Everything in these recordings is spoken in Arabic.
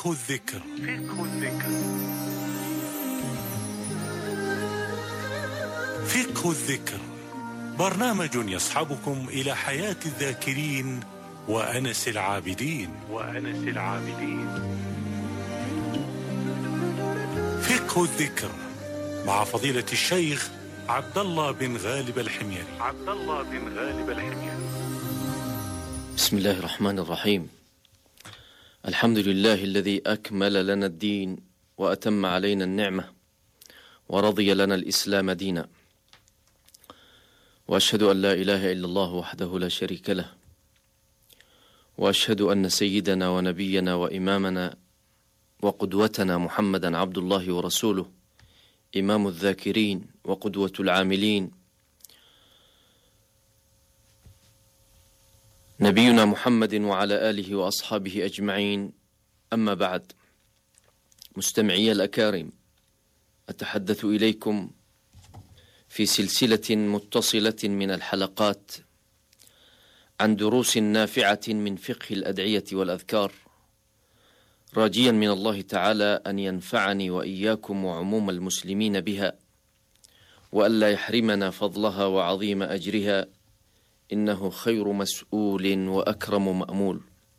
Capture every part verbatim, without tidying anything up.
فقه الذكر. فقه الذكر. فقه الذكر برنامج يصحبكم إلى حياة الذاكرين وأنس العابدين. وأنس العابدين. فقه الذكر مع فضيلة الشيخ عبد الله بن غالب الحميري. عبد الله بن غالب الحميري. بسم الله الرحمن الرحيم. الحمد لله الذي أكمل لنا الدين وأتم علينا النعمة ورضي لنا الإسلام دينا، وأشهد أن لا إله إلا الله وحده لا شريك له، وأشهد أن سيدنا ونبينا وإمامنا وقدوتنا محمدا عبد الله ورسوله، إمام الذاكرين وقدوة العاملين، نبينا محمد وعلى آله وأصحابه أجمعين. أما بعد، مستمعي الأكارم، أتحدث إليكم في سلسلة متصلة من الحلقات عن دروس نافعة من فقه الأدعية والأذكار، راجيا من الله تعالى أن ينفعني وإياكم وعموم المسلمين بها، وألا يحرمنا فضلها وعظيم أجرها، إنه خير مسؤول وأكرم مأمول.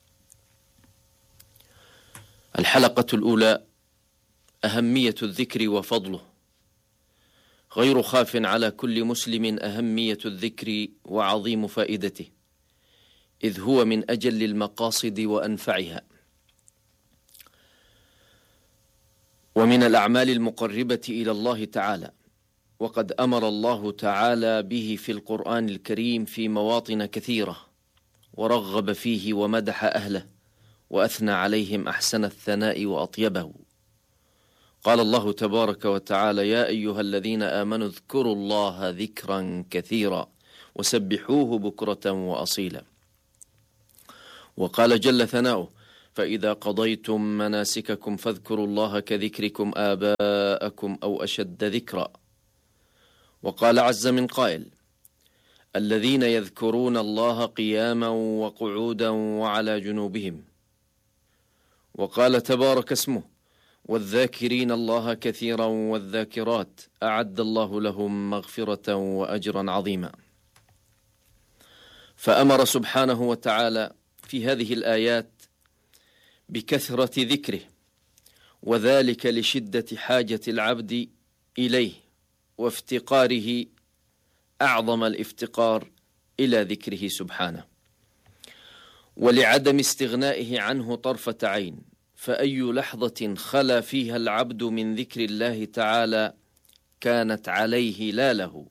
الحلقة الأولى: أهمية الذكر وفضله. غير خاف على كل مسلم أهمية الذكر وعظيم فائدته، إذ هو من أجل المقاصد وأنفعها، ومن الأعمال المقربة إلى الله تعالى، وقد أمر الله تعالى به في القرآن الكريم في مواطن كثيرة، ورغب فيه ومدح أهله وأثنى عليهم أحسن الثناء وأطيبه. قال الله تبارك وتعالى: يا أيها الذين آمنوا اذكروا الله ذكرا كثيرا وسبحوه بكرة وأصيلا. وقال جل ثناؤه: فإذا قضيتم مناسككم فاذكروا الله كذكركم آباءكم أو أشد ذكرا. وقال عز من قائل: الذين يذكرون الله قياما وقعودا وعلى جنوبهم. وقال تبارك اسمه: والذاكرين الله كثيرا والذاكرات أعد الله لهم مغفرة وأجرا عظيما. فأمر سبحانه وتعالى في هذه الآيات بكثرة ذكره، وذلك لشدة حاجة العبد إليه وافتقاره أعظم الافتقار إلى ذكره سبحانه، ولعدم استغنائه عنه طرفة عين. فأي لحظة خلا فيها العبد من ذكر الله تعالى كانت عليه لا له،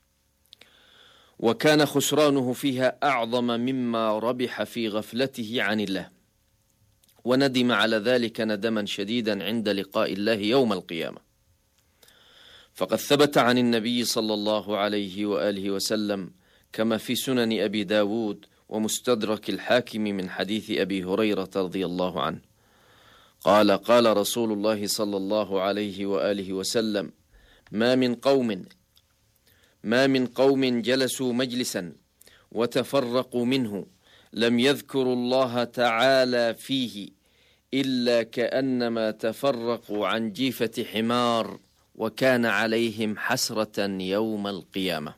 وكان خسرانه فيها أعظم مما ربح في غفلته عن الله، وندم على ذلك ندما شديدا عند لقاء الله يوم القيامة. فقد ثبت عن النبي صلى الله عليه وآله وسلم كما في سنن أبي داود ومستدرك الحاكم من حديث أبي هريرة رضي الله عنه قال: قال رسول الله صلى الله عليه وآله وسلم: ما من قوم ما من قوم جلسوا مجلسا وتفرقوا منه لم يذكروا الله تعالى فيه إلا كأنما تفرقوا عن جيفة حمار، وكان عليهم حسرة يوم القيامة.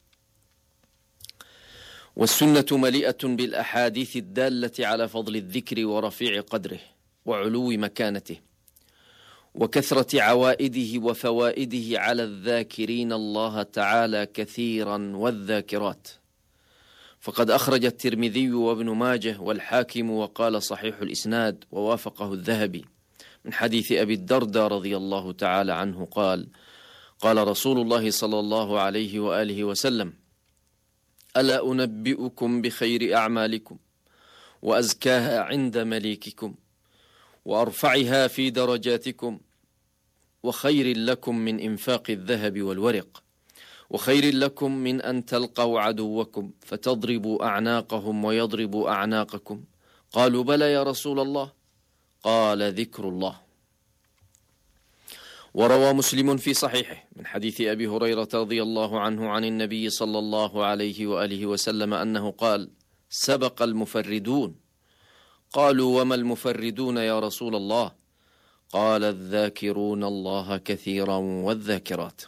والسنة مليئة بالأحاديث الدالة على فضل الذكر ورفيع قدره وعلو مكانته وكثرة عوائده وفوائده على الذاكرين الله تعالى كثيرا والذاكرات. فقد أخرج الترمذي وابن ماجه والحاكم وقال صحيح الإسناد ووافقه الذهبي من حديث أبي الدرداء رضي الله تعالى عنه قال: قال رسول الله صلى الله عليه وآله وسلم: ألا أنبئكم بخير أعمالكم وأزكاها عند مليككم وأرفعها في درجاتكم وخير لكم من إنفاق الذهب والورق وخير لكم من أن تلقوا عدوكم فتضربوا أعناقهم ويضربوا أعناقكم؟ قالوا: بلى يا رسول الله. قال: ذكر الله. وروى مسلم في صحيحه من حديث أبي هريرة رضي الله عنه عن النبي صلى الله عليه وآله وسلم أنه قال: سبق المفردون قالوا: وما المفردون يا رسول الله؟ قال: الذاكرون الله كثيرا والذاكرات.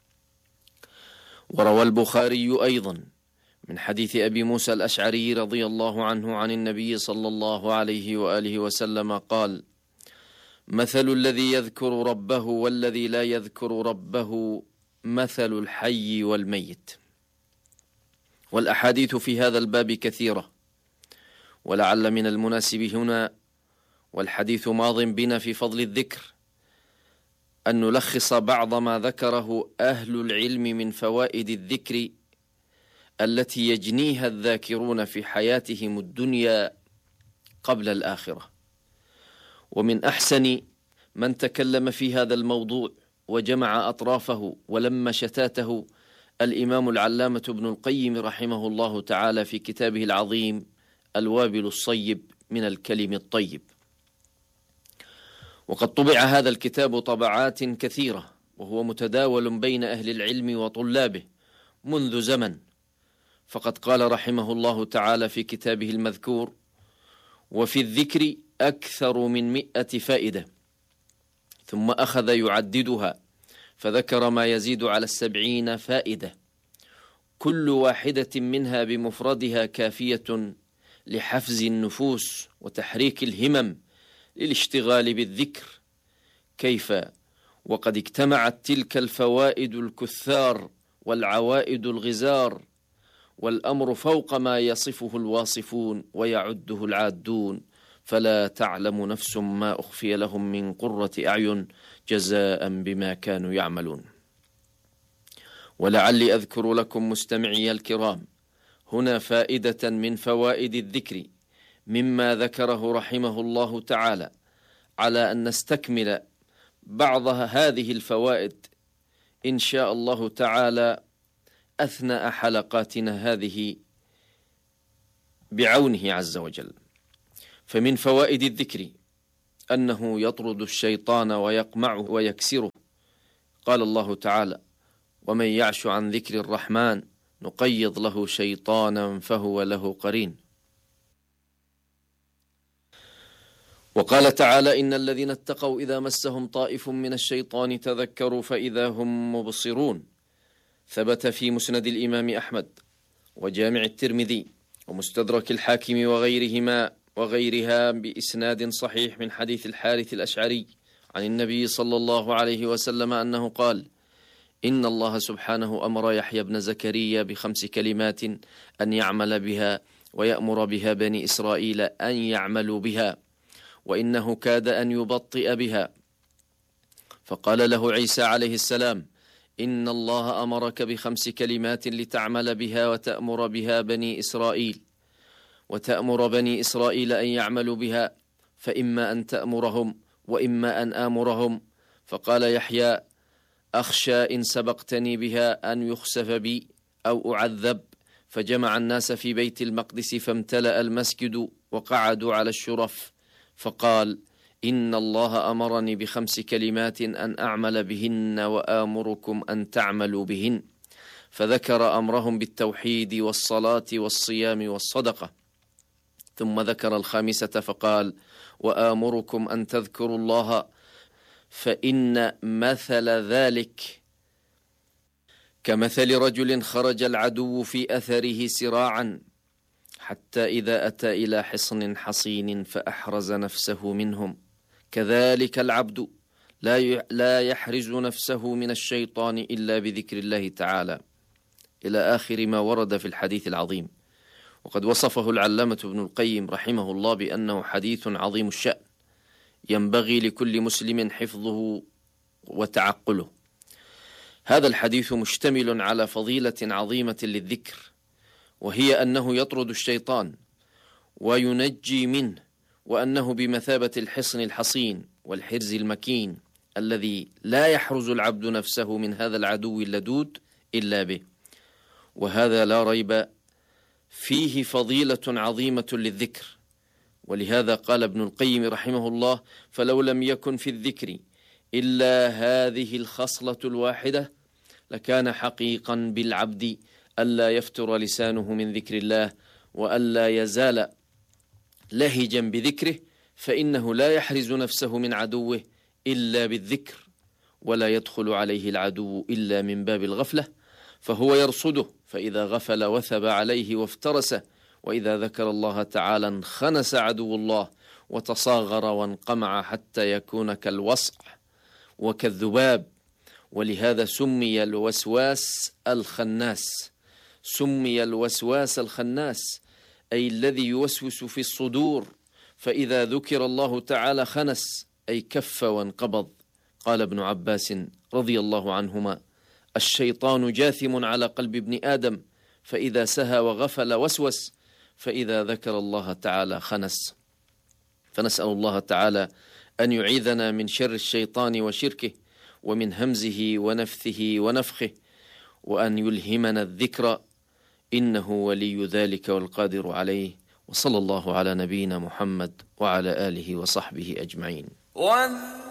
وروى البخاري أيضا من حديث أبي موسى الأشعري رضي الله عنه عن النبي صلى الله عليه وآله وسلم قال: مثل الذي يذكر ربه والذي لا يذكر ربه مثل الحي والميت. والأحاديث في هذا الباب كثيرة، ولعل من المناسب هنا، والحديث ماض بنا في فضل الذكر، أن نلخص بعض ما ذكره أهل العلم من فوائد الذكر التي يجنيها الذاكرون في حياتهم الدنيا قبل الآخرة. ومن أحسن من تكلم في هذا الموضوع وجمع أطرافه ولم شتاته الإمام العلامة ابن القيم رحمه الله تعالى في كتابه العظيم الوابل الصيب من الكلم الطيب. وقد طبع هذا الكتاب طبعات كثيرة، وهو متداول بين أهل العلم وطلابه منذ زمن. فقد قال رحمه الله تعالى في كتابه المذكور: وفي الذكر أكثر من مئة فائدة. ثم أخذ يعددها فذكر ما يزيد على السبعين فائدة، كل واحدة منها بمفردها كافية لحفز النفوس وتحريك الهمم للاشتغال بالذكر. كيف وقد اجتمعت تلك الفوائد الكثار والعوائد الغزار، والأمر فوق ما يصفه الواصفون ويعده العادون، فلا تعلم نفس ما أخفي لهم من قرة أعين جزاء بما كانوا يعملون. ولعلي أذكر لكم مستمعي الكرام هنا فائدة من فوائد الذكر مما ذكره رحمه الله تعالى، على أن نستكمل بعض هذه الفوائد إن شاء الله تعالى أثناء حلقاتنا هذه بعونه عز وجل. فمن فوائد الذكر أنه يطرد الشيطان ويقمعه ويكسره. قال الله تعالى: ومن يعش عن ذكر الرحمن نقيض له شيطانا فهو له قرين. وقال تعالى: إن الذين اتقوا إذا مسهم طائف من الشيطان تذكروا فإذا هم مبصرون. ثبت في مسند الإمام أحمد وجامع الترمذي ومستدرك الحاكم وغيرهما وغيرها بإسناد صحيح من حديث الحارث الأشعري عن النبي صلى الله عليه وسلم أنه قال: إن الله سبحانه أمر يحيى بن زكريا بخمس كلمات أن يعمل بها ويأمر بها بني إسرائيل أن يعملوا بها، وإنه كاد أن يبطئ بها. فقال له عيسى عليه السلام: إن الله أمرك بخمس كلمات لتعمل بها وتأمر بها بني إسرائيل وتأمر بني إسرائيل أن يعملوا بها، فإما أن تأمرهم وإما أن آمرهم. فقال يحيى: أخشى إن سبقتني بها أن يخسف بي أو أعذب. فجمع الناس في بيت المقدس فامتلأ المسجد وقعدوا على الشرف، فقال: إن الله أمرني بخمس كلمات أن أعمل بهن وآمركم أن تعملوا بهن. فذكر أمرهم بالتوحيد والصلاة والصيام والصدقة، ثم ذكر الخامسة فقال: وآمركم أن تذكروا الله، فإن مثل ذلك كمثل رجل خرج العدو في أثره سراعا حتى إذا أتى إلى حصن حصين فأحرز نفسه منهم، كذلك العبد لا يحرز نفسه من الشيطان إلا بذكر الله تعالى، إلى آخر ما ورد في الحديث العظيم. وقد وصفه العلامة ابن القيم رحمه الله بأنه حديث عظيم الشأن ينبغي لكل مسلم حفظه وتعقله. هذا الحديث مشتمل على فضيلة عظيمة للذكر، وهي أنه يطرد الشيطان وينجي منه، وأنه بمثابة الحصن الحصين والحرز المكين الذي لا يحرز العبد نفسه من هذا العدو اللدود إلا به. وهذا لا ريب فيه فضيلة عظيمة للذكر. ولهذا قال ابن القيم رحمه الله: فلو لم يكن في الذكر إلا هذه الخصلة الواحدة لكان حقيقا بالعبد ألا يفتر لسانه من ذكر الله، وألا يزال لهجا بذكره فإنه لا يحرز نفسه من عدوه إلا بالذكر، ولا يدخل عليه العدو إلا من باب الغفلة، فهو يرصده، فإذا غفل وثب عليه وافترس، وإذا ذكر الله تعالى انخنس عدو الله وتصاغر وانقمع حتى يكون كالوصع وكالذباب. ولهذا سمي الوسواس الخناس، سمي الوسواس الخناس أي الذي يوسوس في الصدور، فإذا ذكر الله تعالى خنس أي كف وانقبض. قال ابن عباس رضي الله عنهما: الشيطان جاثم على قلب ابن آدم، فإذا سهى وغفل وسوس، فإذا ذكر الله تعالى خنس. فنسأل الله تعالى أن يعيذنا من شر الشيطان وشركه، ومن همزه ونفثه ونفخه، وأن يلهمنا الذكر، إنه ولي ذلك والقادر عليه. وصلى الله على نبينا محمد وعلى آله وصحبه أجمعين.